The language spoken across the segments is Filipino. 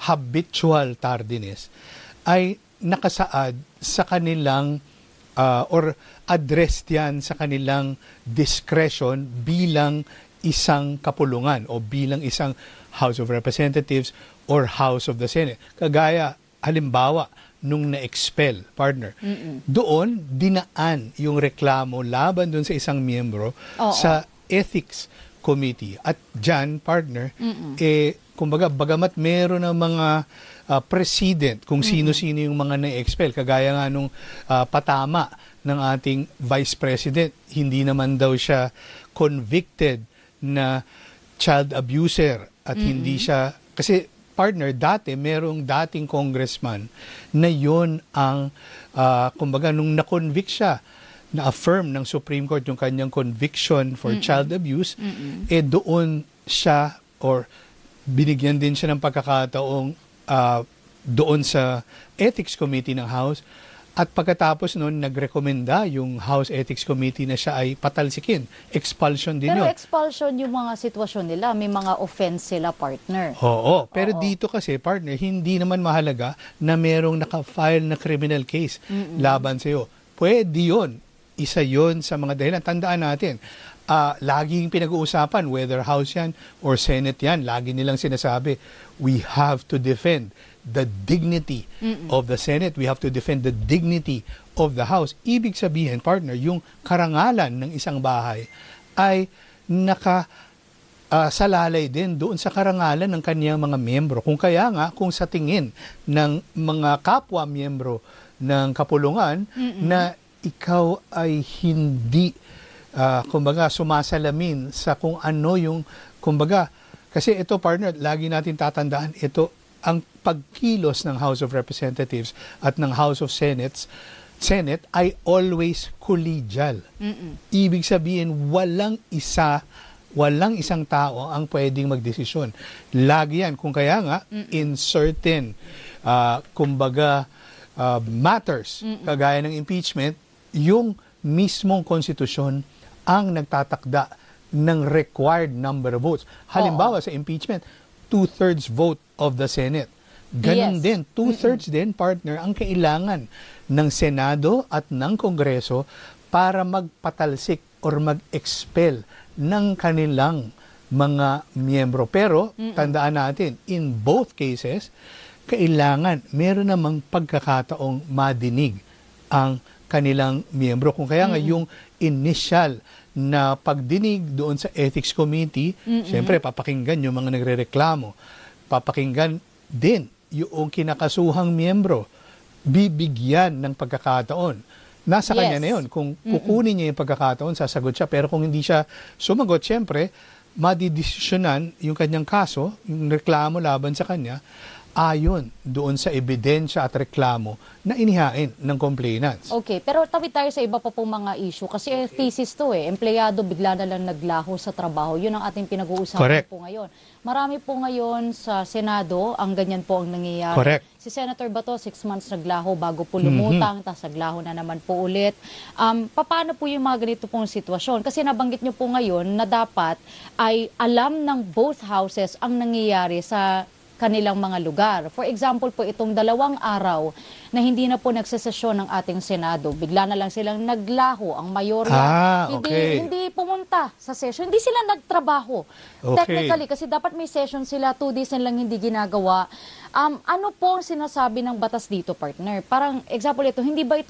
habitual tardiness ay nakasaad sa kanilang or addressed yan sa kanilang discretion bilang isang kapulungan o bilang isang House of Representatives or House of the Senate. Kagaya, halimbawa, nung na-expel, partner, doon dinaan yung reklamo laban doon sa isang miyembro sa Ethics Committee. At dyan, partner, kumbaga, bagamat meron ng mga president kung sino-sino yung mga na-expel, kagaya nga nung patama ng ating Vice President, hindi naman daw siya convicted na child abuser at hindi siya, kasi partner, dati, merong dating congressman na yon ang, kumbaga, nung na-convict siya, na-affirm ng Supreme Court yung kanyang conviction for child abuse, doon siya, or binigyan din siya ng pagkakataong doon sa Ethics Committee ng House. At pagkatapos noon, nagrekomenda yung House Ethics Committee na siya ay patalsikin. Expulsion din yun. Pero expulsion yung mga sitwasyon nila, may mga offense sila, partner. Oo, pero dito kasi, partner, hindi naman mahalaga na merong naka-file na criminal case laban sa'yo. Pwede yun. Isa yun sa mga dahilan. Tandaan natin, laging pinag-uusapan, whether House yan or Senate yan, lagi nilang sinasabi, we have to defend the dignity of the Senate. We have to defend the dignity of the House. Ibig sabihin, partner, yung karangalan ng isang bahay ay salalay din doon sa karangalan ng kaniyang mga miyembro. Kung kaya nga, kung sa tingin ng mga kapwa-miyembro ng kapulungan na ikaw ay hindi, kumbaga, sumasalamin sa kung ano yung, kumbaga, kasi ito, partner, lagi natin tatandaan, ito, ang pagkilos ng House of Representatives at ng House of Senate ay always collegial. Ibig sabihin, walang isang tao ang pwedeng magdesisyon. Lagi yan. Kung kaya nga, in certain, kumbaga, matters, kagaya ng impeachment, yung mismong konstitusyon ang nagtatakda ng required number of votes. Halimbawa, sa impeachment, 2/3 vote of the Senate. Ganun din, 2/3 din, partner, ang kailangan ng Senado at ng Kongreso para magpatalsik or mag-expel ng kanilang mga miyembro. Pero, tandaan natin, in both cases, kailangan meron namang pagkakataong madinig ang kanilang miyembro. Kung kaya nga yung initial na pagdinig doon sa Ethics Committee, siyempre papakinggan yung mga nagrereklamo. Papakinggan din yung kinakasuhang miyembro. Bibigyan ng pagkakataon. Nasa kanya na yun. Kung kukunin niya yung pagkakataon, sasagot siya. Pero kung hindi siya sumagot, siyempre, madidesisyonan yung kanyang kaso, yung reklamo laban sa kanya, ayon doon sa ebidensya at reklamo na inihain ng complainants. Okay, pero tawid tayo sa iba pa pong mga issue. Kasi thesis to empleyado bigla na lang naglaho sa trabaho. Yun ang ating pinag-uusapan po ngayon. Marami po ngayon sa Senado, ang ganyan po ang nangyayari. Correct. Si Senator Bato, 6 months naglaho bago po lumutang, tapos naglaho na naman po ulit. Paano po yung mga ganito pong sitwasyon? Kasi nabanggit nyo po ngayon na dapat ay alam ng both houses ang nangyayari sa kanilang mga lugar. For example po, itong 2 araw na hindi na po nagsesesyon ng ating Senado, bigla na lang silang naglaho, ang mayorya, hindi pumunta sa session, hindi sila nagtrabaho. Technically, kasi dapat may session sila, 2 days na lang hindi ginagawa. Ano po ang sinasabi ng batas dito, partner? Parang, example ito, hindi ba ito...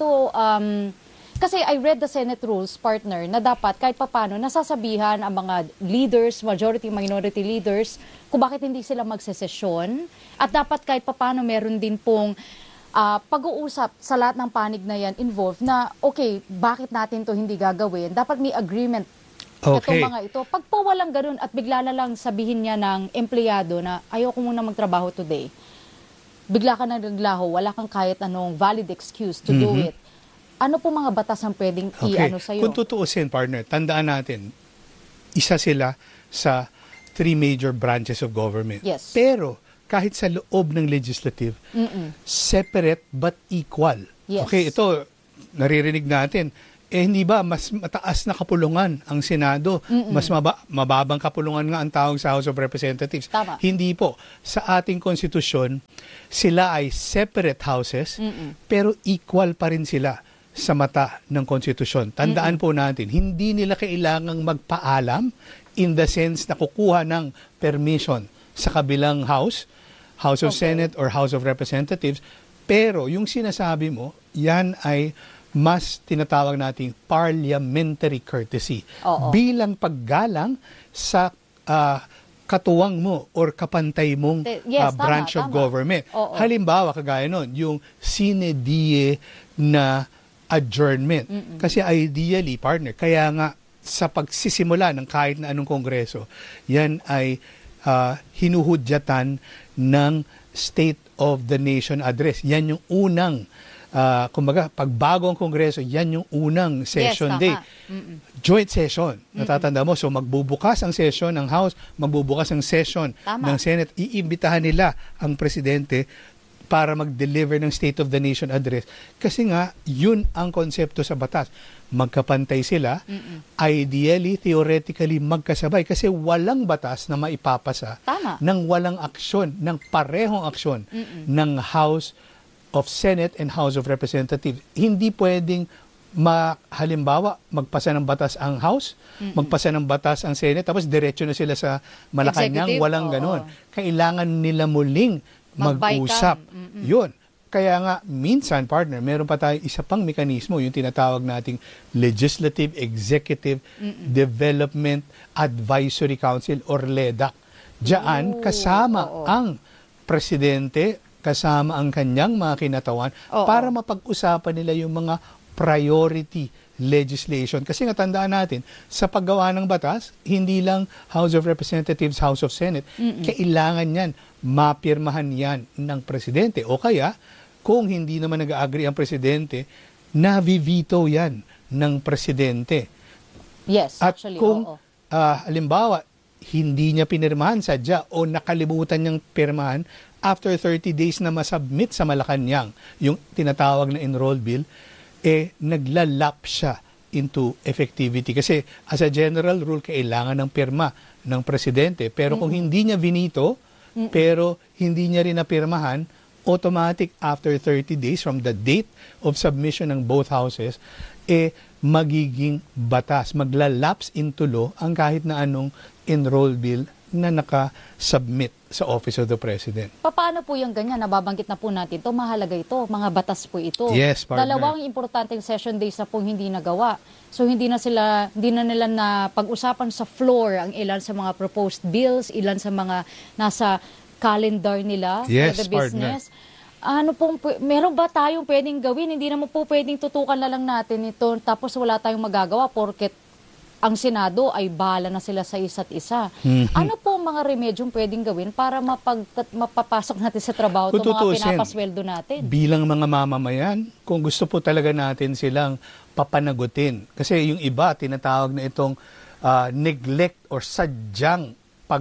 kasi I read the Senate rules, partner, na dapat kahit papano nasasabihan ang mga leaders, majority, minority leaders, kung bakit hindi sila magsesesyon. At dapat kahit papano meron din pong pag-uusap sa lahat ng panig na yan involved na, okay, bakit natin to hindi gagawin? Dapat may agreement itong mga ito. Pag po walang ganun at bigla na lang sabihin niya ng empleyado na ayoko muna magtrabaho today, bigla ka na naglaho, wala kang kahit anong valid excuse to do it. Ano po mga batas ang pwedeng i-ano sa'yo? Kung tutuusin, partner, tandaan natin, isa sila sa 3 major branches of government. Yes. Pero, kahit sa loob ng legislative, separate but equal. Yes. Okay, ito, naririnig natin, hindi ba mas mataas na kapulungan ang Senado? Mas mababang kapulungan nga ang tawag sa House of Representatives. Tama. Hindi po. Sa ating konstitusyon, sila ay separate houses, pero equal pa rin sila sa mata ng konstitusyon. Tandaan po natin, hindi nila kailangang magpaalam in the sense na kukuha ng permission sa kabilang House of Senate or House of Representatives. Pero yung sinasabi mo, yan ay mas tinatawag nating parliamentary courtesy. Bilang paggalang sa katuwang mo or kapantay mong branch of government. Halimbawa, kagaya nun, yung sine die na adjournment. Kasi ideally, partner, kaya nga sa pagsisimula ng kahit na anong kongreso, yan ay hinuhudyatan ng State of the Nation Address. Yan yung unang kumbaga, pag bago ang Kongreso, yan yung unang session day. Joint session. Natatanda mo, so magbubukas ang session ng House, magbubukas ang session ng Senate. Iimbitahan nila ang Presidente para mag-deliver ng State of the Nation Address. Kasi nga, yun ang konsepto sa batas. Magkapantay sila, ideally, theoretically, magkasabay. Kasi walang batas na maipapasa ng walang aksyon, ng parehong aksyon ng House of Senate and House of Representatives. Hindi pwedeng halimbawa, magpasa ng batas ang House, magpasa ng batas ang Senate, tapos diretso na sila sa Malacanang. Walang ganon. Kailangan nila muling mag-usap. Yun. Kaya nga, minsan, partner, meron pa tayong isa pang mekanismo, yung tinatawag nating Legislative Executive Development Advisory Council or LEDAC. Diyan, kasama ang Presidente, kasama ang kanyang mga kinatawan para mapag-usapan nila yung mga priority legislation. Kasi nga tandaan natin, sa paggawa ng batas, hindi lang House of Representatives, House of Senate, kailangan yan, mapirmahan yan ng Presidente. O kaya, kung hindi naman nag-agree ang Presidente, na-veto yan ng Presidente. Yes, at actually, kung, halimbawa, hindi niya pinirmahan sadya o nakalimutan niyang pirmahan, after 30 days na masubmit sa Malacanang, yung tinatawag na enrolled bill, naglalap siya into effectivity. Kasi as a general rule, kailangan ng pirma ng Presidente. Pero kung hindi niya vinito, pero hindi niya rin napirmahan, automatic after 30 days from the date of submission ng both houses, magiging batas. Maglalapse into law ang kahit na anong enrolled bill na naka-submit sa Office of the President. Paano po yung ganyan? Nababanggit na po natin ito. Mahalaga ito. Mga batas po ito. Yes, partner. Dalawang importanteng session days na pong hindi nagawa. So hindi na nila na pag-usapan sa floor ang ilan sa mga proposed bills, ilan sa mga nasa calendar nila for the business. Meron ba tayong pwedeng gawin? Hindi naman po pwedeng tutukan na lang natin ito tapos wala tayong magagawa porket ang Senado ay bahala na sila sa isa't isa. Ano po mga remedyong pwedeng gawin para mapapasok natin sa trabaho itong mga pinapasweldo natin? Bilang mga mamamayan, kung gusto po talaga natin silang papanagutin. Kasi yung iba, tinatawag na itong neglect or sadyang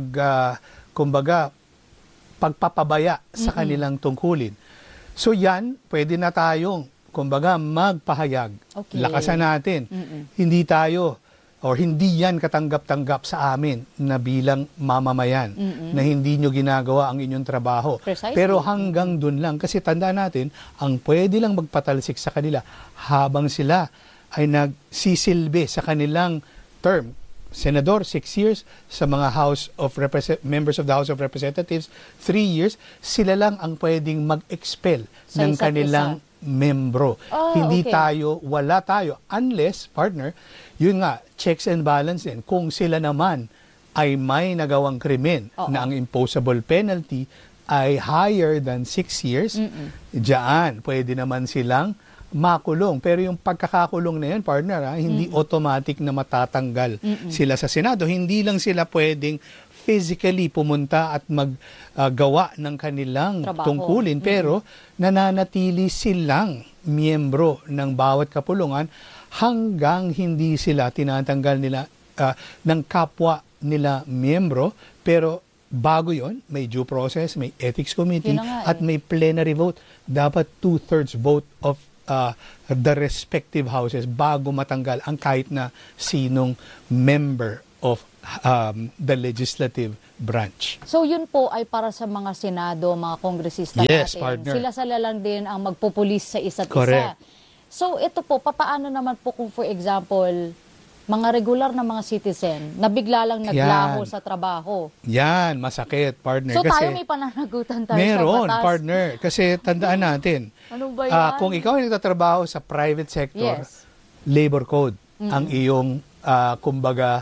pagpapabaya sa kanilang tungkulin. So yan, pwede na tayong, magpahayag. Okay. Lakasan natin. Hindi tayo or hindi yan katanggap-tanggap sa amin na bilang mamamayan na hindi nyo ginagawa ang inyong trabaho. Precisely. Pero hanggang dun lang. Kasi tandaan natin, ang pwede lang magpatalsik sa kanila habang sila ay nagsisilbi sa kanilang term. Senador, 6 years. Sa mga members of the House of Representatives, 3 years. Sila lang ang pwedeng mag-expel ng kanilang membro. Hindi tayo, wala tayo. Unless, partner, yun nga, checks and balances. Kung sila naman ay may nagawang krimen na ang imposable penalty ay higher than 6 years, diyan, pwede naman silang makulong. Pero yung pagkakakulong na yan, partner, hindi automatic na matatanggal sila sa Senado. Hindi lang sila pwedeng physically pumunta at maggawa ng kanilang tungkulin, pero nananatili silang miyembro ng bawat kapulungan hanggang hindi sila tinatanggal nila ng kapwa nila miyembro. Pero bago yon, may due process, may ethics committee, at may plenary vote. Dapat 2/3 vote of the respective houses bago matanggal ang kahit na sinong member of the legislative branch. So yun po ay para sa mga senado, mga kongresista Yes, natin. partner. Sila lang din ang magpupulis sa isa't Correct. isa. So ito po, papaano naman po kung for example, mga regular na mga citizen na bigla lang naglaho sa trabaho? Yan, masakit, partner. So kasi tayo may pananagutan tayo meron, sa batas. partner. Kasi tandaan natin, Ano ba yan? kung ikaw ay nagtatrabaho sa private sector, Yes. labor code ang iyong, kumbaga,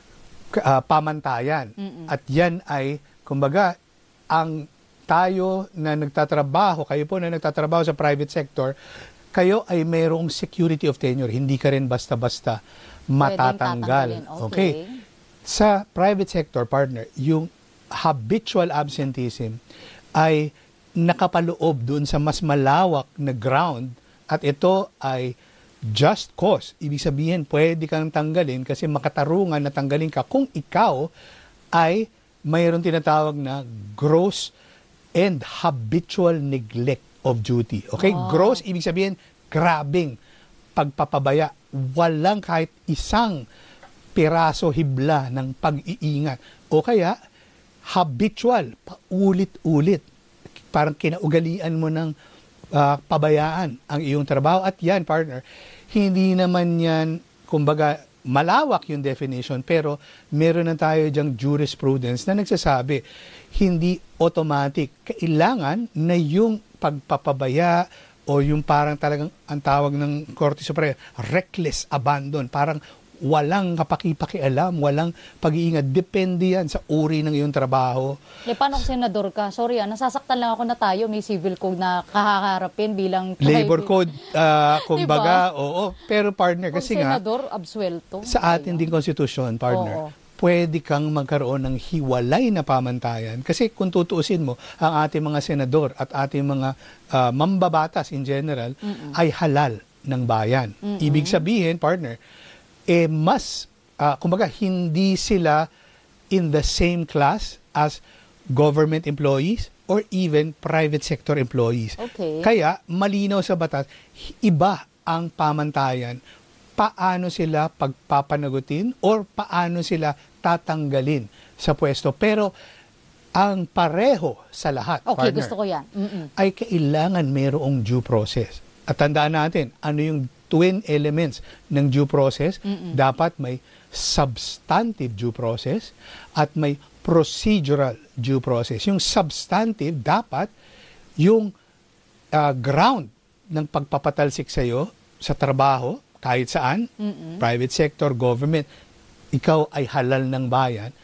pamantayan. At yan ay, kumbaga, ang tayo na nagtatrabaho, kayo po na nagtatrabaho sa private sector, kayo ay mayroong security of tenure. Hindi ka rin basta-basta matatanggal. Tatanggalin. Okay. Sa private sector, partner, yung habitual absenteeism ay nakapaloob dun sa mas malawak na ground at ito ay just cause. Ibig sabihin, pwede kang tanggalin kasi makatarungan na tanggalin ka kung ikaw ay mayroon tinatawag na gross and habitual neglect of duty. Okay? Gross, ibig sabihin, grabing pagpapabaya. Walang kahit isang piraso hibla ng pag-iingat. O kaya, habitual, paulit-ulit. Parang kinaugalian mo ng pabayaan ang iyong trabaho. At yan, partner, hindi naman yan, kumbaga, malawak yung definition, pero meron na tayo dyang jurisprudence na nagsasabi, hindi automatic. Kailangan na yung pagpapabaya o yung parang talagang ang tawag ng Korte Suprema, reckless abandon, parang walang kapakipakialam, walang pag-iingat. Depende yan sa uri ng iyong trabaho. Paano kung senador ka? Sorry, nasasaktan lang ako na tayo. May civil code na kakaharapin bilang Labor private. code, kumbaga, oo. Pero partner, Kung kasi nga, senador, absuelto. sa ating ding konstitusyon, partner, pwede kang magkaroon ng hiwalay na pamantayan. Kasi kung tutuusin mo, ang ating mga senador at ating mga mambabatas in general ay halal ng bayan. Ibig sabihin, partner, mas, kumbaga, hindi sila in the same class as government employees or even private sector employees. Okay. Kaya, malinaw sa batas, iba ang pamantayan. Paano sila pagpapanagutin or paano sila tatanggalin sa pwesto. Pero, ang pareho sa lahat, Okay, partner, gusto ko yan. ay kailangan mayroong due process. At tandaan natin, ano yung twin elements ng due process? Dapat may substantive due process at may procedural due process. Yung substantive, dapat yung ground ng pagpapatalsik sa'yo sa trabaho, kahit saan, private sector, government, ikaw ay halal ng bayan,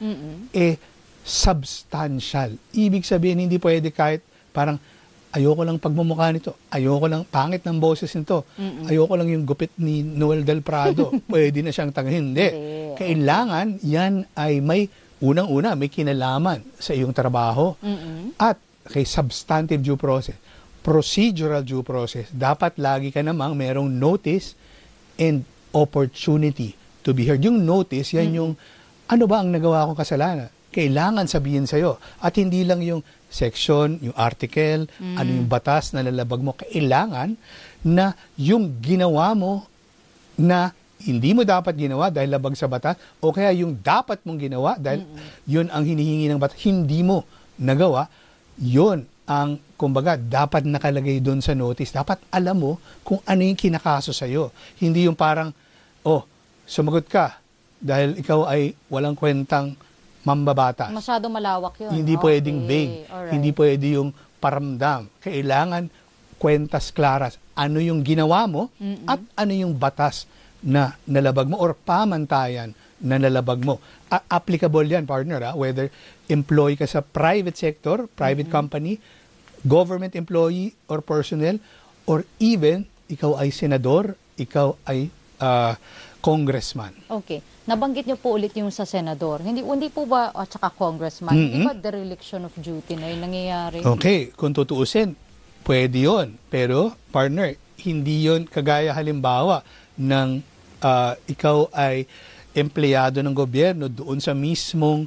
substantial. Ibig sabihin, hindi pwede kahit parang, ayoko lang pagmumukha nito, ayoko lang, pangit ng boses nito, ayoko lang yung gupit ni Noel Del Prado, pwede na siyang tanggalin. Hindi. Kailangan, yan ay may, unang-una, may kinalaman sa iyong trabaho. At kay substantive due process, procedural due process, dapat lagi ka namang merong notice and opportunity to be heard. Yung notice, yan yung, ano ba ang nagawa kong kasalanan? Kailangan sabihin sa'yo. At hindi lang yung section, yung article, ano yung batas na lalabag mo. Kailangan na yung ginawa mo na hindi mo dapat ginawa dahil labag sa batas, o kaya yung dapat mong ginawa dahil yun ang hinihingi ng batas, hindi mo nagawa, yun ang, kumbaga, dapat nakalagay doon sa notice. Dapat alam mo kung ano yung kinakaso sa'yo. Hindi yung parang, sumagot ka dahil ikaw ay walang kwentang mambabatas. Masyado malawak yun. Hindi pwedeng vague. Alright. Hindi pwede yung paramdam. Kailangan kwentas klaras. Ano yung ginawa mo at ano yung batas na nalabag mo or pamantayan na nalabag mo. Applicable yan, partner, whether employee ka sa private sector, private company, government employee or personnel, or even ikaw ay senador, ikaw ay congressman. Okay. Nabanggit niyo po ulit yung sa senador. Hindi po ba, at saka congressman, hindi ba dereliction of duty na yung nangyayari? Okay. Kung tutuusin, pwede yun. Pero, partner, hindi yun kagaya halimbawa ng ikaw ay empleyado ng gobyerno doon sa mismong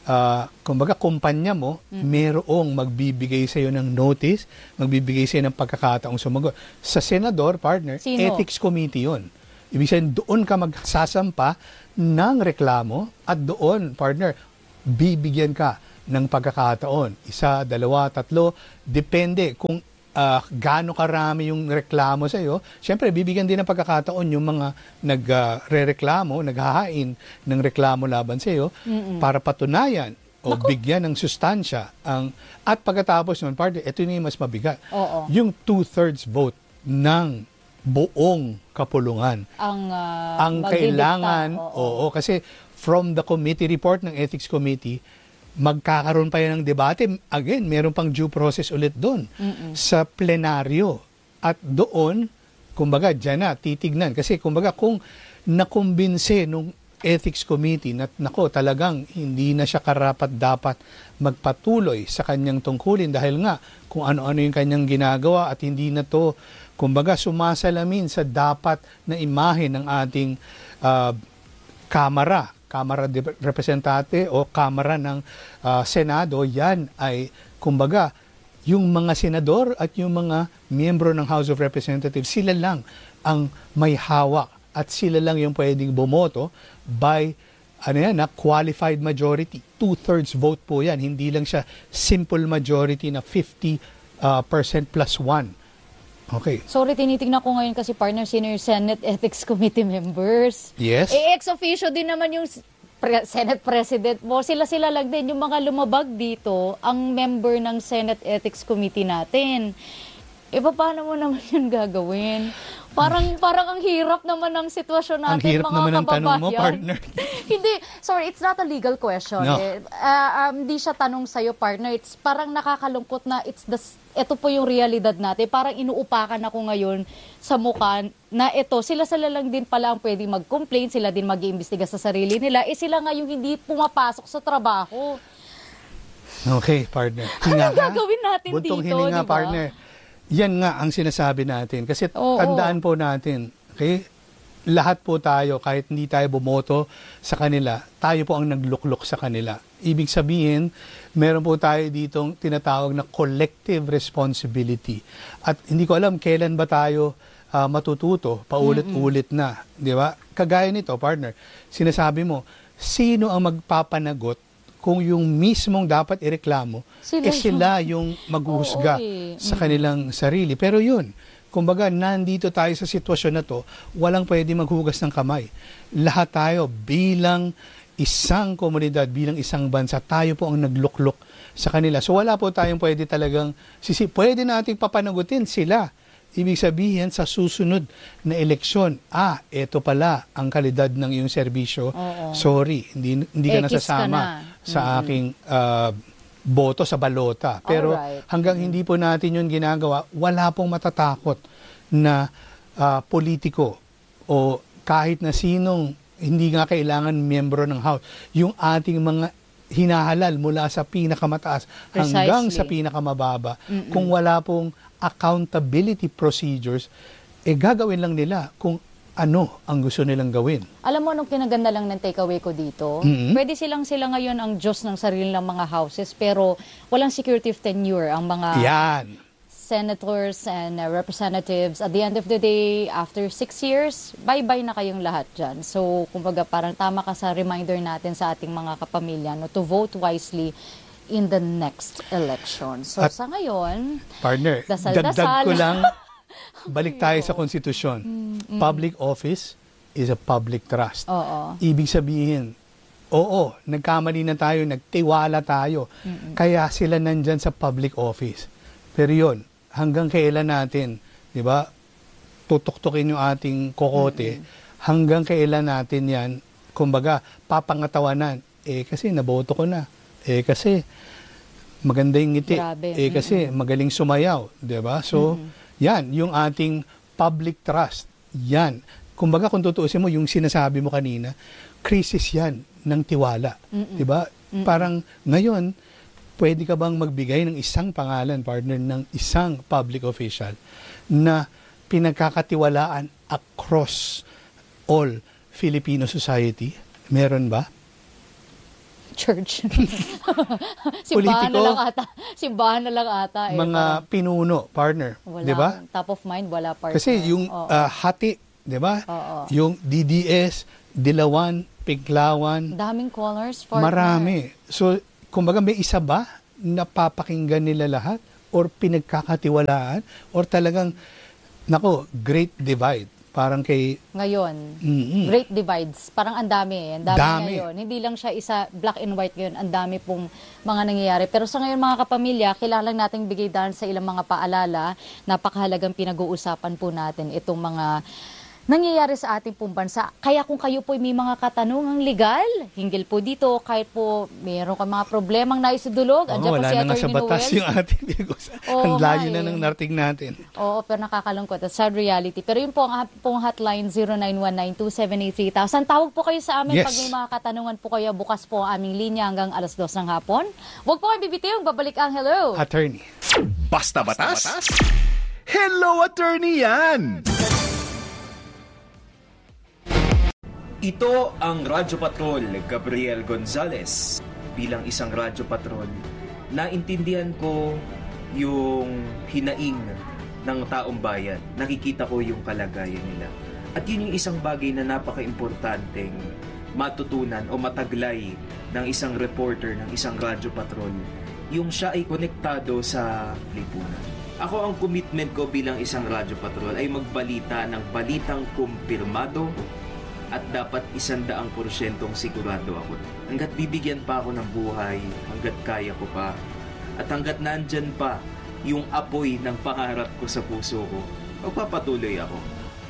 kumbaga, kumpanya mo, merong magbibigay sa iyo ng notice, magbibigay sa iyo ng pagkakataong sumagot. Sa senador, partner, Sino? ethics committee yun. Ibig sabihin, doon ka magsasampa ng reklamo at doon, partner, bibigyan ka ng pagkakataon. 1, 2, 3, depende kung gaano karami yung reklamo sa iyo. Siyempre, bibigyan din ng pagkakataon yung mga nagre-reklamo, naghahain ng reklamo laban sa iyo para patunayan o bigyan ng sustansya. At pagkatapos nun, partner, ito yung mas mabigat. Oo. Yung 2/3 vote ng buong kapulungan. Ang kailangan, oo, kasi from the committee report ng Ethics Committee, magkakaroon pa yan ng debate. Again, meron pang due process ulit doon sa plenaryo. At doon, kumbaga, dyan na, titignan. Kasi kumbaga, kung nakumbinse nung Ethics Committee na nako, talagang hindi na siya karapat-dapat magpatuloy sa kanyang tungkulin dahil nga kung ano-ano yung kanyang ginagawa at hindi na to, kumbaga, sumasalamin sa dapat na imahe ng ating Kamara de Representante o Kamara ng Senado, yan ay, kumbaga, yung mga senador at yung mga miyembro ng House of Representatives, sila lang ang may hawak at sila lang yung pwedeng bumoto by qualified majority. 2/3 vote po yan. Hindi lang siya simple majority na 50% plus 1. Okay. Sorry, tinitingnan ko ngayon kasi partner, sino yung Senate Ethics Committee members. Yes. Ex officio din naman yung Senate President mo. Sila lang din. Yung mga lumabag dito, ang member ng Senate Ethics Committee natin. Paano mo naman yun gagawin? Parang ang hirap naman ng sitwasyon natin, ang hirap mga naman ng kababayan. tanong mo, partner. Hindi, sorry, it's not a legal question. No. Hindi siya tanong sa'yo, partner. It's parang nakakalungkot na ito po yung realidad natin. Parang inuupakan ako ngayon sa mukha na sila lang din pala ang pwedeng mag-complain, sila din mag-iimbestiga sa sarili nila. Sila nga yung hindi pumapasok sa trabaho. Okay, partner. Ano gagawin natin Buntong dito, hininga, diba? partner. Yan nga ang sinasabi natin. Kasi tandaan po natin, okay, lahat po tayo, kahit hindi tayo bumoto sa kanila, tayo po ang nagluklok sa kanila. Ibig sabihin, meron po tayo ditong tinatawag na collective responsibility. At hindi ko alam kailan ba tayo matututo, paulit-ulit na. Di ba? Kagaya nito, partner, sinasabi mo, sino ang magpapanagot kung yung mismong dapat ireklamo, sila yung maghuhusga sa kanilang sarili. Pero yun, kumbaga, nandito tayo sa sitwasyon na to, walang pwede maghugas ng kamay. Lahat tayo bilang isang komunidad, bilang isang bansa, tayo po ang nagluklok sa kanila. So wala po tayong pwede talagang, pwede nating papanagutin sila. Ibig sabihin, sa susunod na eleksyon, eto pala ang kalidad ng iyong serbisyo. Sorry, hindi ka nasasama sa aking boto sa balota. Pero hanggang hindi po natin yun ginagawa, wala pong matatakot na politiko o kahit na sinong hindi nga kailangan miyembro ng House. Yung ating mga hinahalal mula sa pinakamataas hanggang sa pinakamababa. Kung wala pong accountability procedures, gagawin lang nila kung ano ang gusto nilang gawin. Alam mo, anong kinaganda lang ng takeaway ko dito? Pwede sila ngayon ang Diyos ng sarili ng mga houses, pero walang security of tenure ang mga senators and representatives. At the end of the day, after 6 years, bye-bye na kayong lahat dyan. So, kumbaga, parang tama ka sa reminder natin sa ating mga kapamilya to vote wisely in the next election. So, sa ngayon, partner, dagdag ko lang, balik tayo sa konstitusyon. Public office is a public trust. Ibig sabihin, nagkamali na tayo, nagtiwala tayo. Kaya sila nandyan sa public office. Pero yun, hanggang kailan natin, di ba, tutuktukin yung ating kokote, hanggang kailan natin yan, kumbaga, papangatawanan. Kasi naboto ko na. Kasi maganda yung ngiti. Kasi magaling sumayaw. Diba? So, yan, yung ating public trust. Yan. Kumbaga, kung tutuusin mo, yung sinasabi mo kanina, crisis yan ng tiwala. Diba? Parang ngayon, pwede ka bang magbigay ng isang pangalan, partner, ng isang public official na pinagkakatiwalaan across all Filipino society? Meron ba? church. Simbahan na Politiko? lang ata. Simbahan na lang ata. Eh, Mga pinuno, partner. wala, Di ba? top of mind, wala partner. Kasi yung Oo. hati, di ba? Oo. Yung DDS, Dilawan, Piglawan, Daming callers, partner. marami. So, kumbaga may isa ba na papakinggan nila lahat? Or pinagkakatiwalaan? Or talagang, great divide. Parang kay... Ngayon, Mm-mm. great divides. Parang ang dami eh. Ang dami, Dami. ngayon. Hindi lang siya isa black and white ngayon. Ang dami pong mga nangyayari. Pero sa ngayon mga kapamilya, kailangan nating bigay daan sa ilang mga paalala. Napakahalagang pinag-uusapan po natin itong mga nangyayari sa ating pong bansa. Kaya kung kayo po may mga katanungang legal, hinggil po dito, kahit po mayroon ka mga problemang naisidulog, andiyan po wala si na nga sa Atty. batas Noel. yung ating pinag-usapan. Oo, Ang layo nga na eh. ng narating natin. Oo, pero nakakalungkot. At sad reality. Pero yun po ang pong hotline 0919-278-3000. Tawag po kayo sa amin Yes. pag may mga katanungan po kayo. Bukas po ang aming linya hanggang alas 2 ng hapon. Huwag po kayo bibitiw. Babalik ang hello. Attorney. Basta batas? Hello, attorney yan! Ito ang Radyo Patrol, Gabriel Gonzalez. Bilang isang Radyo Patrol, naintindihan ko yung hinaing ng taong bayan. Nakikita ko yung kalagayan nila. At yun yung isang bagay na napaka-importanteng matutunan o mataglay ng isang reporter, ng isang Radyo Patrol. Yung siya ay konektado sa lipunan. Ako, ang commitment ko bilang isang Radyo Patrol ay magbalita ng balitang kumpirmado at dapat 100% sigurado ako. Hanggat bibigyan pa ako ng buhay, hanggat kaya ko pa, at hanggat nandyan pa yung apoy ng pangarap ko sa puso ko, magpapatuloy ako.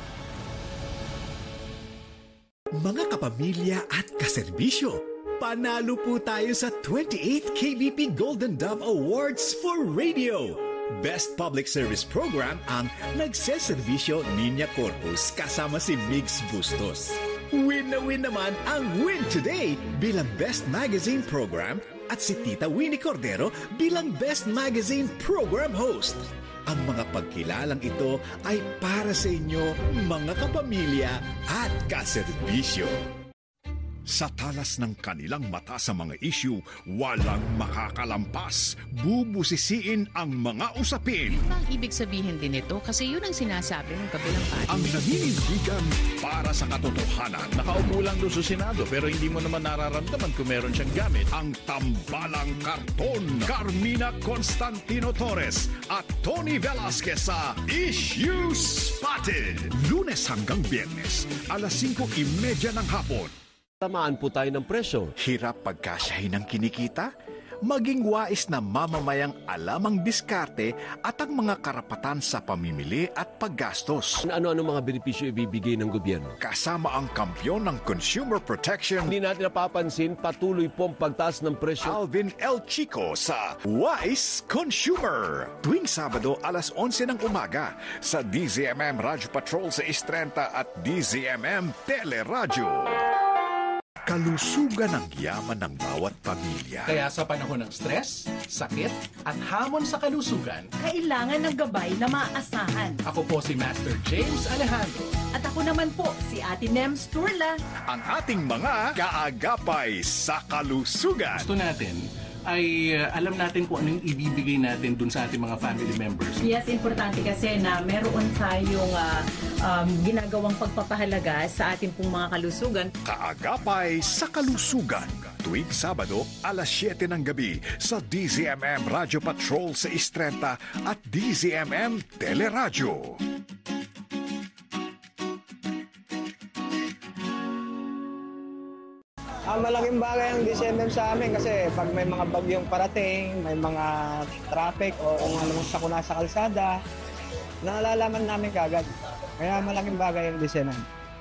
Mga kapamilya at kaserbisyo, panalo po tayo sa 28th KBP Golden Dove Awards for Radio. Best Public Service Program ang Nagseservisyo Niña Corpus kasama si Migs Bustos. Win na win naman ang Win Today bilang Best Magazine Program at si Tita Winnie Cordero bilang Best Magazine Program Host. Ang mga pagkilalang ito ay para sa inyo, mga kapamilya at kaserbisyo. Sa talas ng kanilang mata sa mga issue, walang makakalampas. Bubusisiin ang mga usapin. Ang ibig sabihin din ito kasi yun ang sinasabi ng kabilang party. Ang naninindigan para sa katotohanan. Nakaupo lang doon sa Senado pero hindi mo naman nararamdaman kung meron siyang gamit. Ang tambalang karton. Carmina Constantino Torres at Tony Velasquez sa Issue Spotted. Lunes hanggang Biyernes, alas 5:30 ng hapon. Tamaan po tayo ng presyo. Hirap pagkasyahin ng kinikita? Maging wais na mamamayang alam ang diskarte at ang mga karapatan sa pamimili at paggastos. Ano-ano mga benepisyo ibibigay ng gobyerno? Kasama ang kampyon ng consumer protection, Hindi natin napapansin, patuloy pong pagtaas ng presyo. Alvin L. Chico sa Wise Consumer. Tuwing Sabado, alas 11 ng umaga sa DZMM Radyo Patrol sa Istrenta at DZMM Teleradyo. Kalusugan ang yaman ng bawat pamilya. Kaya sa panahon ng stress, sakit, at hamon sa kalusugan, Kailangan ng gabay na maaasahan. ako po si Master James Alejandro. At ako naman po, si Ate Nems Turla. Ang ating mga kaagapay sa kalusugan. Gusto natin ay alam natin kung ano yung ibibigay natin dun sa ating mga family members. Yes, importante kasi na meron tayong ginagawang pagpapahalaga sa ating pong mga kalusugan. Kaagapay sa kalusugan. Tuwing Sabado, alas 7 ng gabi sa DZMM Radio Patrol sa Istrenta at DZMM Teleradyo. Malaking bagay ang DCMM sa amin kasi pag may mga bagyong parating, may mga traffic o kung anong sakuna sa kalsada, nalalaman namin kagad. Kaya malaking bagay ang DCMM.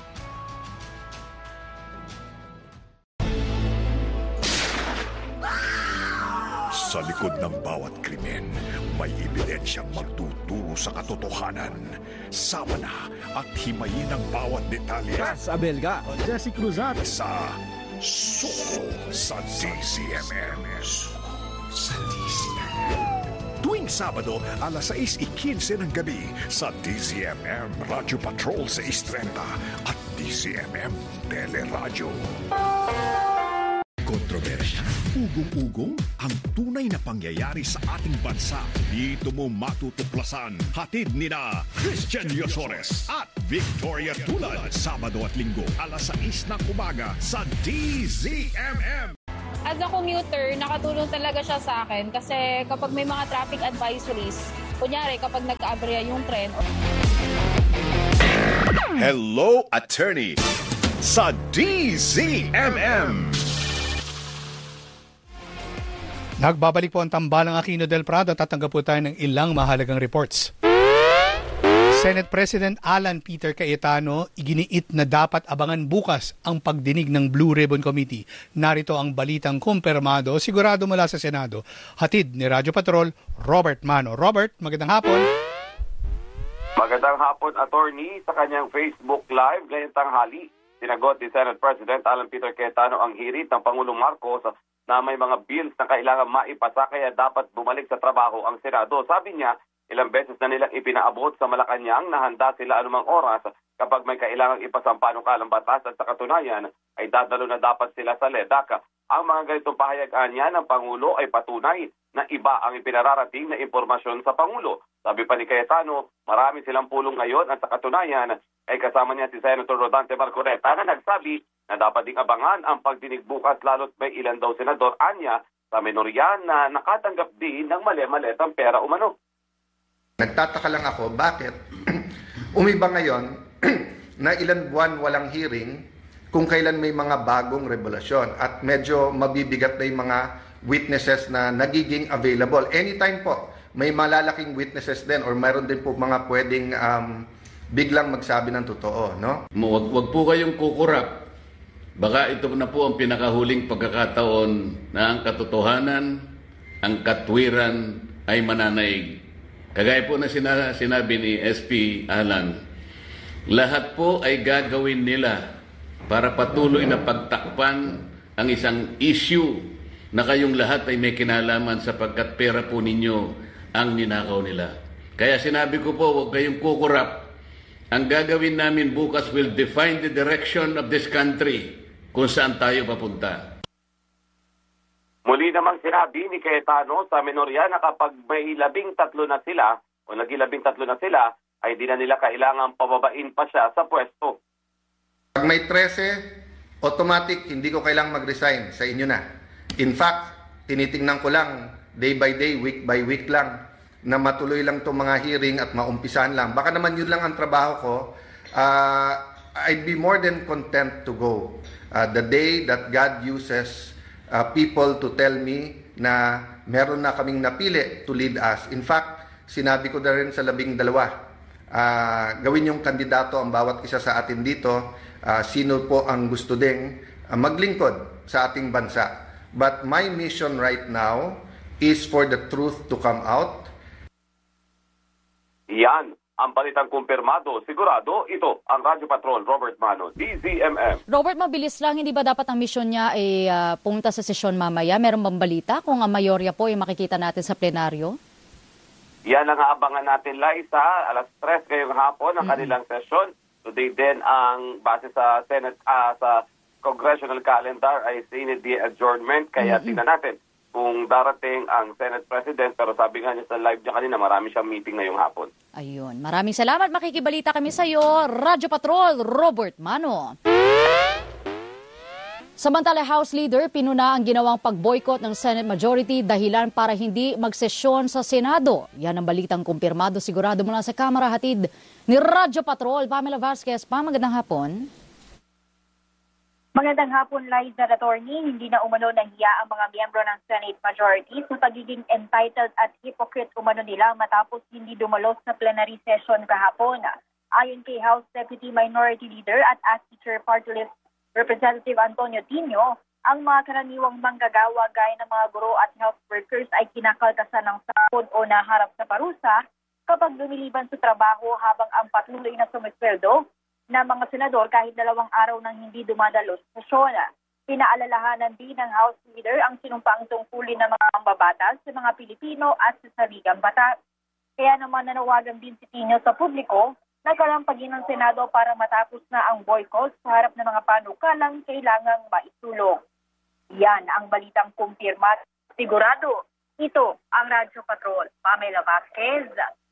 Sa likod ng bawat krimen, may ebidensyang magtuturo sa katotohanan. Sama na at himayin ang bawat detalye. Abelga. Jesse Cruzat. Sa Suko sa DZMM. Sa DZMM. Tuwing Sabado, alas 6:15 ng gabi sa DZMM Radio Patrol sa Istrenta at DZMM Teleradyo. kontrobersya, ugong-ugong, ang tunay na pangyayari sa ating bansa. Dito mo matutuklasan. Hatid nina Christian Yosores at Victoria Tulad. Sabado at Linggo, alas 6 ng umaga sa DZMM. As a commuter, nakatulong talaga siya sa akin kasi kapag may mga traffic advisories, kunyari kapag nag-aaberya yung tren. Hello, Attorney! Sa DZMM. Nagbabalik po ang tambalang Aquino del Prado. Tatanggap po tayo ng ilang mahalagang reports. Senate President Alan Peter Cayetano iginiit na dapat abangan bukas ang pagdinig ng Blue Ribbon Committee. Narito ang balitang kumpirmado, sigurado mula sa Senado. Hatid ni Radyo Patrol, Robert Mano. Robert, magandang hapon. Magandang hapon, Attorney. Sa kanyang Facebook Live ngayong tanghali, sinagot ni Senate President Alan Peter Cayetano ang hirit ng Pangulong Marcos na may mga bills na kailangan maipasa kaya dapat bumalik sa trabaho ang Senado. Sabi niya, ilang beses na nilang ipinaabot sa Malacanang na handa sila anumang oras kapag may kailangang ipasang panukalang batas at sa katunayan ay dadalo na dapat sila sa LEDAC. Ang mga ganitong pahayagan niya ng Pangulo ay patunay na iba ang ipinararating na impormasyon sa Pangulo. Sabi pa ni Cayetano, marami silang pulong ngayon at sa katunayan ay kasama niya si Senator Rodante Marcoleta na nagsabi na dapat ding abangan ang pagdinig bukas lalo't may ilan daw senador anya sa minorya na nakatanggap din ng mali-malitang pera umano. Nagtataka lang ako bakit umiba ngayon na ilan buwan walang hearing kung kailan may mga bagong revelasyon at medyo mabibigat na yung mga witnesses na nagiging available. Anytime po, may malalaking witnesses din or mayroon din po mga pwedeng biglang magsabi ng totoo, no? Wag po kayong kukurap. Baka ito na po ang pinakahuling pagkakataon na ang katotohanan, ang katwiran ay mananaig. Kagaya po na sinabi ni SP Alan, lahat po ay gagawin nila para patuloy na pagtakpan ang isang issue na kayong lahat ay may kinalaman sapagkat pera po ninyo ang ninakaw nila. Kaya sinabi ko po, huwag kayong kukurap. Ang gagawin namin bukas will define the direction of this country kung saan tayo papunta. Muli namang sinabi ni Cayetano sa minorya na kapag may 13 na sila o nag-13 na sila, ay di na nila kailangan pababain pa siya sa pwesto. Pag may 13, automatic, hindi ko kailangang mag-resign sa inyo na. In fact, tinitingnan ko lang, day by day, week by week lang, na matuloy lang itong mga hearing at maumpisahan lang. Baka naman yun lang ang trabaho ko. I'd be more than content to go. The day that God uses people to tell me na meron na kaming napili to lead us. In fact, sinabi ko na rin sa 12, gawin yung kandidato ang bawat isa sa atin dito. Sino po ang gusto ding maglingkod sa ating bansa. But my mission right now is for the truth to come out. Yan ang balitang kumpirmado. Sigurado, ito ang Radyo Patrol, Robert Mano, DZMM. Robert, mabilis lang, hindi ba dapat ang misyon niya ay pumunta sa sesyon mamaya? Meron bang balita kung ang mayorya po ay makikita natin sa plenaryo? Yan ang aabangan natin, Liza. Alas 3 ngayong hapon ang kanilang sesyon. Today din ang base sa Senate, sa congressional calendar ay Senate adjournment. Kaya tingnan natin kung darating ang Senate President. Pero sabi nga niya sa live niya kanina, marami siyang meeting ngayong hapon. Ayun. Maraming salamat. Makikibalita kami sa iyo. Radyo Patrol, Robert Mano. Samantala, House Leader, pinuna ang ginawang pag-boycott ng Senate Majority dahilan para hindi magsesyon sa Senado. Yan ang balitang kumpirmado sigurado mula sa Kamara, hatid ni Radyo Patrol. Pamela Vasquez, magandang hapon. Magandang hapon, Liza, Attorney. Hindi na umano nahiya ang mga miyembro ng Senate Majority sa pagiging entitled at hypocrite umano nila matapos hindi dumalos sa plenary session kahapon. Ayon kay House Deputy Minority Leader at ASCII Chair Party List Representative Antonio Tino, ang mga karaniwang manggagawa gaya ng mga guro at health workers ay kinakaltasan ng sahod o naharap sa parusa kapag lumiliban sa trabaho habang ang patuloy na sumisweldo na mga senador kahit 2 araw nang hindi dumadalo sa sesyon. Pinaalalahanan din ng House Leader ang sinumpaang tungkulin ng mga mambabatas sa mga Pilipino at sa saligang batas. Kaya naman nanawagan din si Tino sa publiko na kalampagin ng Senado para matapos na ang boycott sa harap ng mga panukalang kailangang maisulong. Yan ang balitang kumpirmat. Sigurado, ito ang Radyo Patrol. Pamela Vasquez,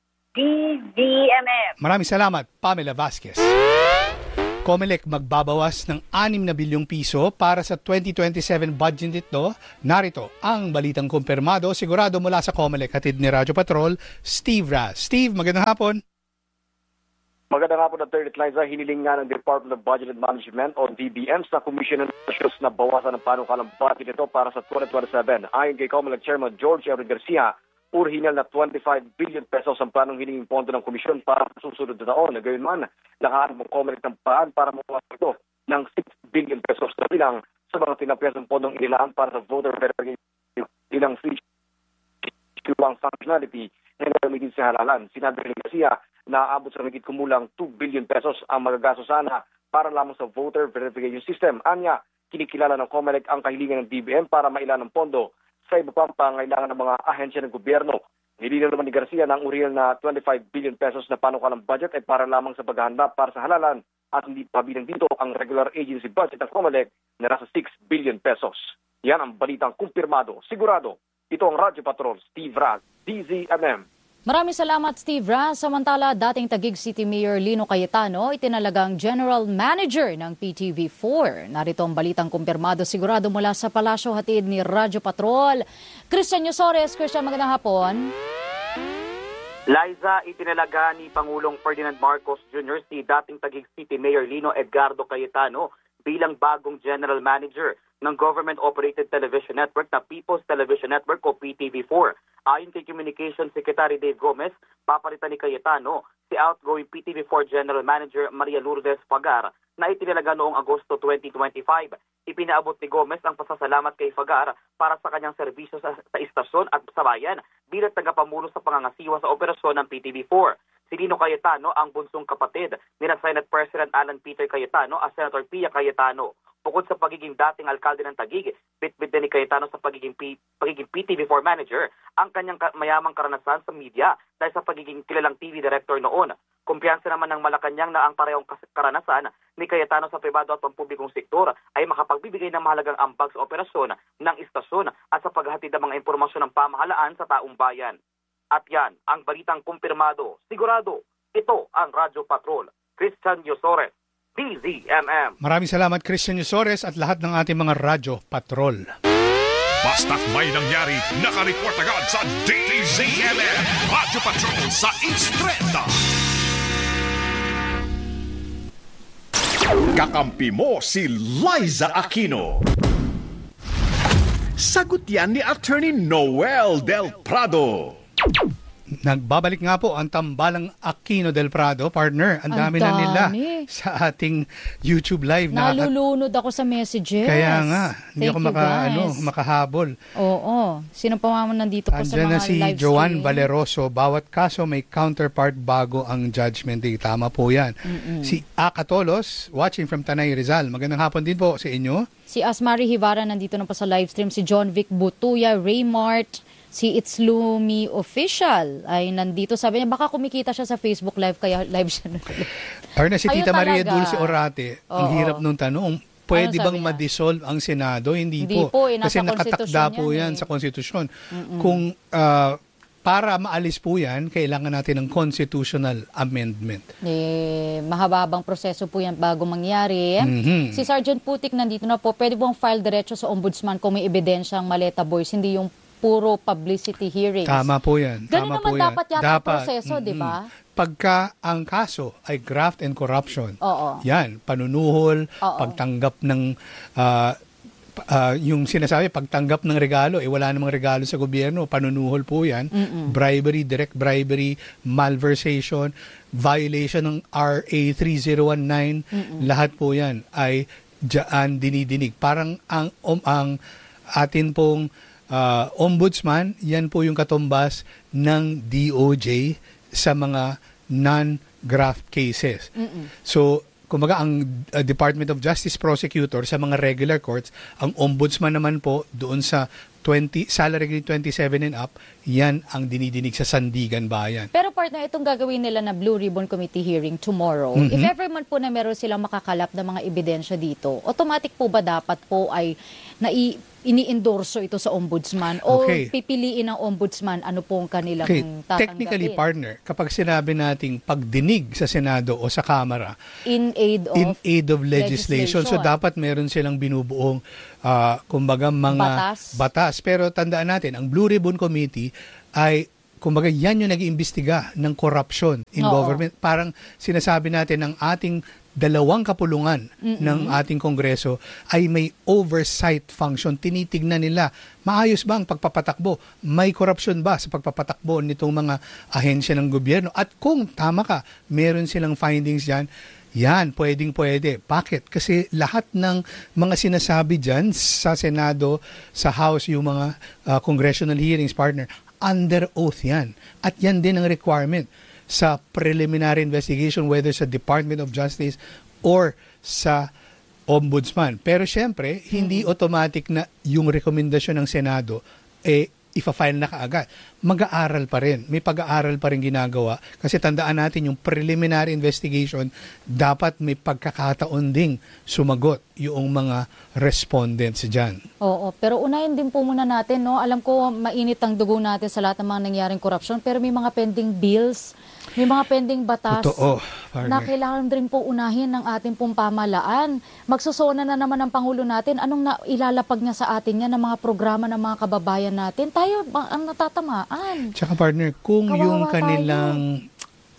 DZMM. Maraming salamat, Pamela Vasquez. COMELEC magbabawas ng 6 na bilyong piso para sa 2027 budget nito. Narito ang balitang kumpirmado. Sigurado mula sa COMELEC, hatid ni Radyo Patrol, Steve Raz. Steve, magandang hapon. Magandang hapon, Attorney Liza. Hiniling nga ng Department of Budget and Management o DBM sa Commission on Issues na bawasan ng panukalang budget nito para sa 2027. Ayon kay COMELEC Chairman George R. Garcia, hinal na 25 billion pesos ang planong hiningin pondo ng komisyon para sa susunod na taon. Gayunman, nakahanap ng COMELEC ng paraan para mawasan ito ng 6 billion pesos na bilang sa mga tinapyas ng pondong inilaan para sa voter verification ilang free functionality na gamitin sa halalan. Sinabi ni Garcia na aabot sa higit kumulang 2 billion pesos ang magagastos sana para lamang sa voter verification system. Anya, kinikilala ng COMELEC ang kahilingan ng DBM para mailan ng pondo sa iba pang pangailangan ng mga ahensya ng gobyerno. Nilinaw naman ni Garcia na ang original na 25 billion pesos na panukalang budget ay para lamang sa paghahanda para sa halalan at hindi pabilang dito ang regular agency budget ng COMELEC na nasa 6 billion pesos. Yan ang balitang kumpirmado. Sigurado, ito ang Radyo Patrol, Steve Raz, DZMM. Maraming salamat, Steve Raz. Samantala, dating Taguig City Mayor Lino Cayetano itinalagang General Manager ng PTV4. Narito ang balitang kumpirmado sigurado mula sa Palasyo, hatid ni Radyo Patrol. Christian Yusores. Christian, magandang hapon. Liza, itinalaga ni Pangulong Ferdinand Marcos Jr. si dating Taguig City Mayor Lino Edgardo Cayetano bilang bagong General Manager ng Government-Operated Television Network na People's Television Network o PTV4. Ayon kay Communications Secretary Dave Gomez, papalitan ni Cayetano si outgoing PTV4 General Manager Maria Lourdes Fagar na itinalaga noong Agosto 2025. Ipinaabot ni Gomez ang pasasalamat kay Fagar para sa kanyang serbisyo sa istasyon at sa bayan bilang tagapamuno sa pangangasiwa sa operasyon ng PTV4. Si Lino Cayetano ang bunsong kapatid ni Senate President Alan Peter Cayetano at Senator Pia Cayetano. Bukod sa pagiging dating alkalde ng Taguig, bitbit din ni Cayetano sa pagiging PTV4 manager ang kanyang mayamang karanasan sa media dahil sa pagiging kilalang TV director noon. Kumpiyansa naman ng Malacanang na ang parehong karanasan ni Cayetano sa pribado at pampublikong sektor ay makapagbibigay ng mahalagang ambag sa operasyon ng istasyon at sa paghahatid ng mga impormasyon ng pamahalaan sa taong bayan. At yan ang balitang kumpirmado. Sigurado, ito ang Radyo Patrol. Christian Yusores, DZMM. Maraming salamat, Christian Yusores at lahat ng ating mga Radyo Patrol. Basta't may nangyari, nakareport agad sa DZMM. Radyo Patrol sa East 30. Kakampi mo si Liza Aquino. Sagot yan ni Attorney Noel Del Prado. Nagbabalik nga po ang tambalang Aquino del Prado, partner. Ang dami na nila sa ating YouTube live. Nalulunod ako sa messages. Kaya nga, hindi ako makahabol. Oo. Sino pa naman nandito po sa mga live stream? Andiyan na si Joan Valeroso. Bawat kaso may counterpart bago ang judgment day. Tama po yan. Si Akatolos, watching from Tanay Rizal. Magandang hapon din po sa inyo. Si Asmari Hivara nandito na po sa live stream. Si John Vic Butuya, Raymart, si It's Lumi Official ay nandito. Sabi niya, baka kumikita siya sa Facebook Live, kaya live siya. Or na si Tita Maria Dulce Orate, ang hirap nung tanong, pwede bang niya? ma-dissolve ang Senado? Hindi po. Nasa kasi nakatakda po yan sa konstitusyon. Kung para maalis po yan, kailangan natin ng constitutional amendment. Mahababang proseso po yan bago mangyari. Si Sergeant Putik nandito na po. Pwede pong file diretso sa ombudsman kung may ebidensyang Maleta Boys, hindi yung puro publicity hearings. Tama po yan. Ganun naman dapat yata ang proseso, di ba? Pagka ang kaso ay graft and corruption, yan, panunuhol, pagtanggap ng, yung sinasabi, pagtanggap ng regalo, wala namang regalo sa gobyerno, panunuhol po yan, bribery, direct bribery, malversation, violation ng RA 3019, lahat po yan ay dyan dinidinig. Parang ang atin pong ombudsman, yan po yung katumbas ng DOJ sa mga non-graft cases. So, kumbaga ang Department of Justice prosecutor sa mga regular courts, ang ombudsman naman po doon sa salary grade 27 and up, yan ang dinidinig sa Sandigan Bayan. Pero partner, itong gagawin nila na Blue Ribbon Committee hearing tomorrow, if ever man po na meron silang makakalap na mga ebidensya dito, automatic po ba dapat po ay ini-endorso ito sa ombudsman o Okay. pipiliin ng ombudsman ano pong kanilang Okay, tatanggapin? technically partner, kapag sinabi nating pagdinig sa Senado o sa Kamara, In aid of legislation. So dapat meron silang binubuong kumbaga mga batas. Pero tandaan natin, ang Blue Ribbon Committee ay kumbaga yan yung nag-iimbestiga ng corruption in government. Parang sinasabi natin ng ating dalawang kapulungan ng ating Kongreso ay may oversight function. Tinitignan nila, maayos ba ang pagpapatakbo? May korupsyon ba sa pagpapatakbo nitong mga ahensya ng gobyerno? At kung tama ka, meron silang findings dyan, yan, pwede. Bakit? Kasi lahat ng mga sinasabi dyan sa Senado, sa House, yung mga congressional hearings, partner, under oath yan. At yan din ang requirement sa preliminary investigation, whether sa Department of Justice or sa Ombudsman. Pero syempre, hindi automatic na yung rekomendasyon ng Senado ifa-file na kaagad. Mag-aaral pa rin. May pag-aaral pa rin ginagawa. Kasi tandaan natin yung preliminary investigation, dapat may pagkakataon ding sumagot yung mga respondents dyan. Oo, pero unahin din po muna natin, no? Alam ko mainit ang dugo natin sa lahat ng mga nangyaring korupsyon, pero may mga pending bills, may mga pending batas na kailangan rin po unahin ng ating pong pamahalaan. Magsusona na naman ang Pangulo natin. Anong ilalapag niya sa atin yan ng mga programa ng mga kababayan natin? Tayo ang natatamaan. Tsaka partner, kung Kawawa yung kanilang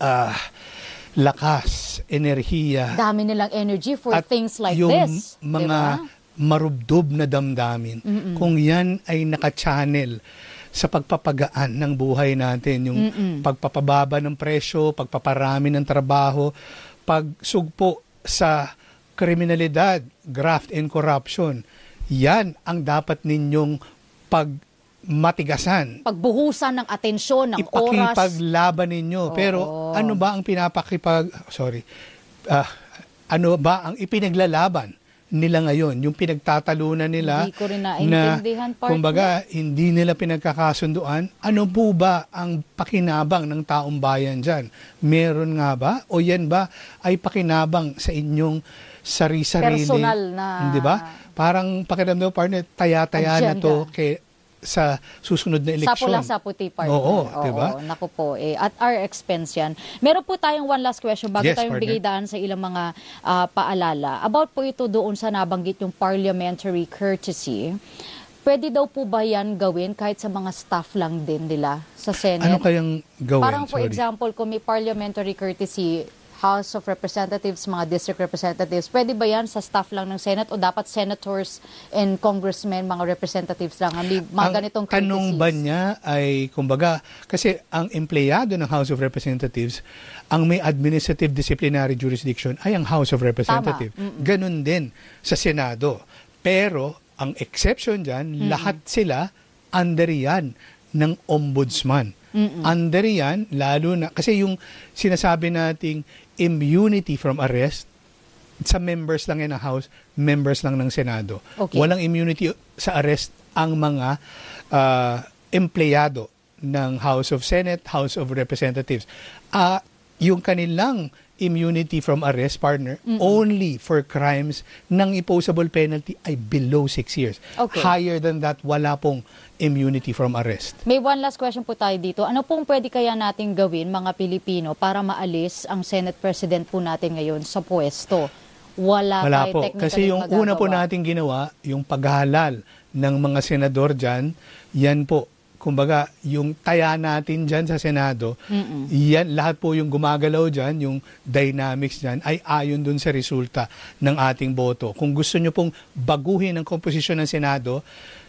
lakas, enerhiya, dami nilang energy for at things like yung this. mga marubdob na damdamin, kung yan ay naka-channel sa pagpapagaan ng buhay natin, yung pagpapababa ng presyo, pagpaparami ng trabaho, pagsugpo sa kriminalidad, graft and corruption, yan ang dapat ninyong pagmatigasan. Pagbuhusan ng atensyon, ng oras. Ipakipaglaban ninyo. Pero ano ba ang ano ba ang ipinaglalaban nila ngayon? Yung pinagtatalunan nila Hindi ko rin naintindihan, partner. kumbaga, hindi nila pinagkakasunduan. Ano po ba ang pakinabang ng taong bayan dyan? Meron nga ba? O yan ba ay pakinabang sa inyong sarili? Personal na. Di ba? Parang pakiramdam, partner, taya-taya na to sa susunod na eleksyon. Sa pula sa puti, partner. Oo, diba? Naku po. At our expense yan. Meron po tayong one last question bago tayong partner. bigay daan sa ilang mga paalala. About po ito doon sa nabanggit yung parliamentary courtesy. Pwede daw po ba yan gawin kahit sa mga staff lang din nila sa Senate? Ano kayang gawin? Parang for example, kung may parliamentary courtesy, House of Representatives, mga district representatives, pwede ba yan sa staff lang ng Senate o dapat senators and congressmen, mga representatives lang, mga ganitong courtesies? Tanong ba niya ay, kumbaga, kasi ang empleyado ng House of Representatives, ang may administrative disciplinary jurisdiction ay ang House of Representatives. Ganun din sa Senado. Pero, ang exception dyan, lahat sila under yan ng ombudsman. Under yan, lalo na, kasi yung sinasabi nating immunity from arrest, sa members lang yan ng House, members lang ng Senado. Okay. Walang immunity sa arrest ang mga empleyado ng House of Senate, House of Representatives. Yung kanilang immunity from arrest, partner, only for crimes ng imposable penalty ay below 6 years. Okay. Higher than that, wala pong immunity from arrest. May one last question po tayo dito. Ano pong pwede kaya natin gawin, mga Pilipino, para maalis ang Senate President po natin ngayon sa pwesto? Wala po. Kasi yung una po natin ginawa, yung paghalal ng mga senador dyan, yan po. Kumbaga, yung taya natin dyan sa Senado, yan, lahat po yung gumagalaw dyan, yung dynamics dyan, ay ayon dun sa resulta ng ating boto. Kung gusto nyo pong baguhin ang komposisyon ng Senado,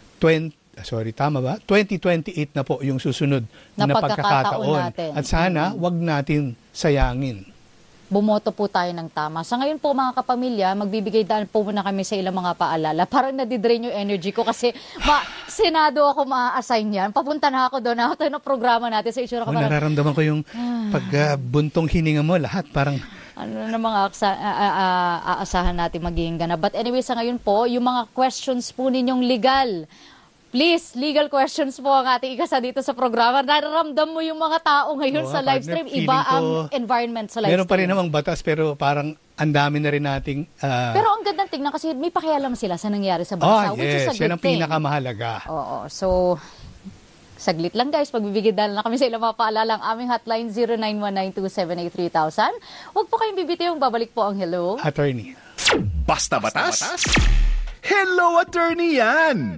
2028 na po yung susunod na pagkakataon. natin. At sana, wag natin sayangin. Bumoto po tayo ng tama. Sa ngayon po, mga kapamilya, magbibigay daan po muna kami sa ilang mga paalala. Parang nadidrain yung energy ko kasi Senado ako ma-assign yan. Papunta na ako doon. Ako tayo ng programa natin sa itsura ko. Nararamdaman ko yung pagbuntong hininga mo, lahat parang ano na mga aasahan natin magiging ganap. But anyway, sa ngayon po, yung mga questions po ninyong legal, please, legal questions po ang ating ikasa dito sa programa. Nararamdam mo yung mga tao ngayon sa live stream. Iba ang environment sa live stream. Meron pa rin namang batas pero parang ang dami na rin nating... Pero ang gandang tingnan kasi may pakialam sila sa nangyari sa bansa, which is a good yan ang thing. pinakamahalaga. Oo. So, saglit lang guys, pagbibigyan na kami sa ilang mga paalala. Ang aming hotline 091927833000. Huwag po kayong bibitiyong, babalik po ang hello. Attorney. Basta batas? Hello, attorney yan!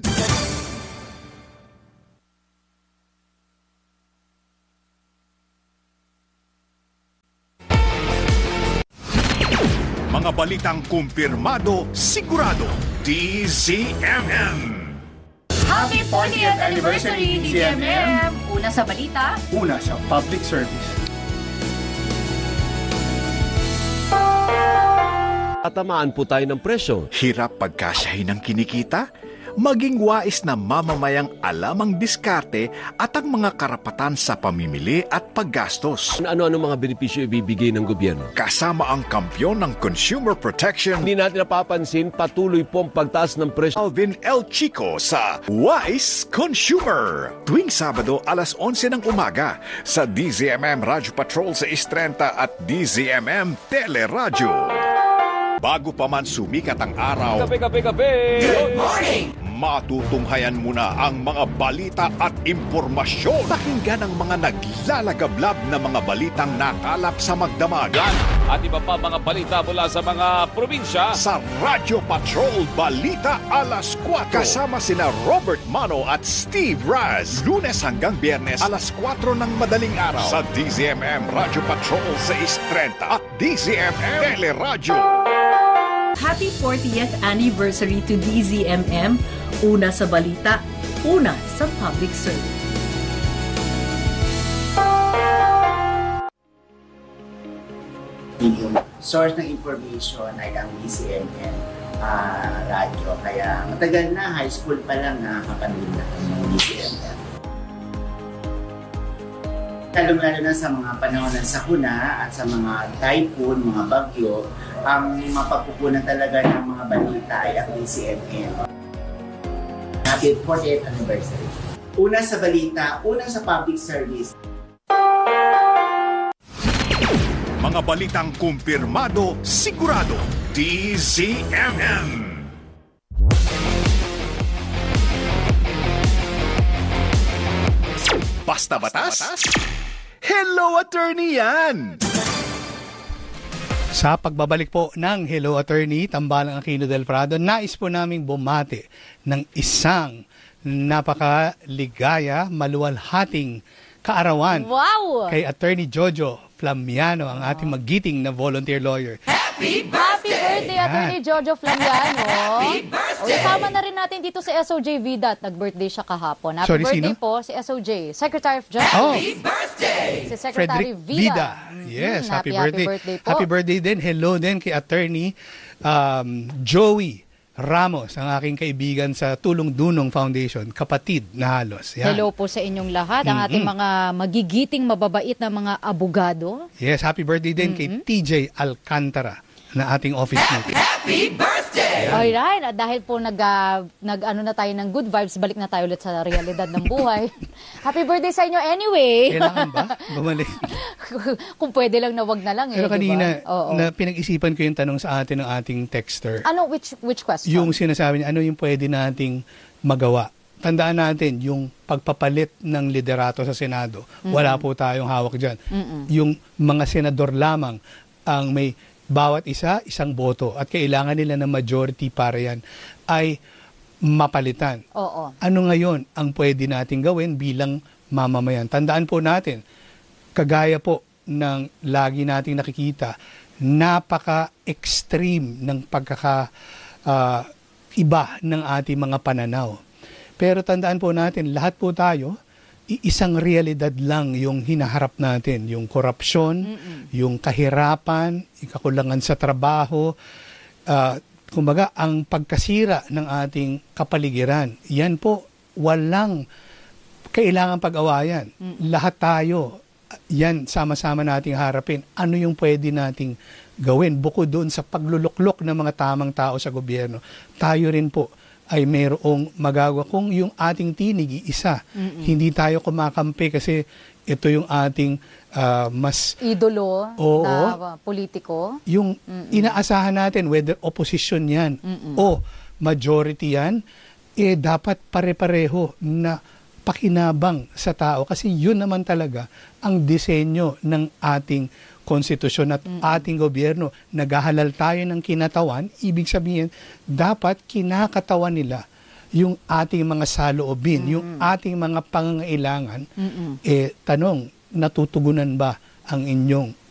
Mga balitang kumpirmado, sigurado, DZMM. Happy 40th anniversary, DZMM! Una sa balita. Una sa public service. Tatamaan po tayo ng presyo. Hirap pagkasyahin ng kinikita? Maging wais na mamamayang alam ang diskarte at ang mga karapatan sa pamimili at paggastos. Ano-ano mga benepisyo ibibigay ng gobyerno? Kasama ang kampyon ng consumer protection. Hindi natin napapansin, patuloy po ang pagtaas ng presyo. Alvin L. Chico sa Wise Consumer. Tuwing Sabado, alas 11 ng umaga sa DZMM Radio Patrol sa 6:30 at DZMM Teleradyo. Bago pa man sumikat ang araw, Kape! Good morning! Matutunghayan muna ang mga balita at impormasyon. Pakinggan ang mga naglalagablab na mga balitang nakalap sa magdamag. At iba pa mga balita mula sa mga probinsya. Sa Radio Patrol Balita alas 4. Kasama sina Robert Mano at Steve Raz. Lunes hanggang Biyernes alas 4 ng madaling araw. Sa DZMM Radio Patrol sa 6:30 at DZMM Teleradyo. Happy 40th anniversary to DZMM. Una sa balita, una sa public service. Yung source ng information ay ang DZMM radyo. Kaya matagal na, high school pa lang nakakapanood na ng DZMM. Lalong-lalo na sa mga panahon ng sakuna at sa mga typhoon, mga bagyo, ang mapagkukunan talaga ng mga balita ay ang DZMM. Happy 40th anniversary. Una sa balita, una sa public service. Mga balitang kumpirmado, sigurado, DZMM. Basta batas? Hello, attorney yan! Sa pagbabalik po ng Hello Attorney, Tambalang Aquino del Prado, nais po naming bumati ng isang napakaligaya, maluwalhating kaarawan kay Attorney Jojo Flamiano, ang ating magiting na volunteer lawyer. Happy birthday, Attorney Jojo Flamiano. O, isama na rin natin dito si SOJ Vida at nag-birthday siya kahapon. Happy birthday po si SOJ, Secretary of Justice. Happy birthday! Si Secretary Frederick Vida. Yes, happy birthday po. Happy birthday din. Hello din kay Attorney Joey Ramos, ang aking kaibigan sa Tulong Dunong Foundation, kapatid na halos. Yan. Hello po sa inyong lahat, ang ating mga magigiting, mababait na mga abogado. Yes, happy birthday din kay TJ Alcantara na ating office mate. Happy birthday! Alright, at dahil po nag-ano na tayo ng good vibes, balik na tayo ulit sa realidad ng buhay. Happy birthday sa inyo anyway! Kailangan ba? Bumalik. Kung pwede lang na wag na lang eh. Pero kanina, diba? na pinag-isipan ko yung tanong sa atin ng ating texter. Ano, which question? Yung sinasabi niya, ano yung pwede nating magawa? Tandaan natin, yung pagpapalit ng liderato sa Senado, wala po tayong hawak dyan. Yung mga senador lamang ang may bawat isang boto at kailangan nila ng majority para yan ay mapalitan. Oo. Ano ngayon ang pwede natin gawin bilang mamamayan? Tandaan po natin, kagaya po ng lagi nating nakikita, napaka-extreme ng iba ng ating mga pananaw. Pero tandaan po natin, lahat po tayo, isang realidad lang yung hinaharap natin, yung korupsyon, yung kahirapan, kakulangan sa trabaho, kumbaga ang pagkasira ng ating kapaligiran. Yan po, walang kailangan pag-awayan. Lahat tayo, yan sama-sama nating harapin. Ano yung pwede nating gawin? Bukod doon sa pagluluklok ng mga tamang tao sa gobyerno, tayo rin po ay mayroong magagawa kung yung ating tinig isa. Hindi tayo kumakampi kasi ito yung ating mas idolo Oo. na politiko. yung inaasahan natin, whether opposition yan o majority yan, dapat pare-pareho na pakinabang sa tao. Kasi yun naman talaga ang disenyo ng ating konstitusyon at ating gobyerno. Naghahalal tayo ng kinatawan, ibig sabihin, dapat kinakatawan nila yung ating mga saloobin, yung ating mga pangangailangan. Tanong, natutugunan ba ang inyong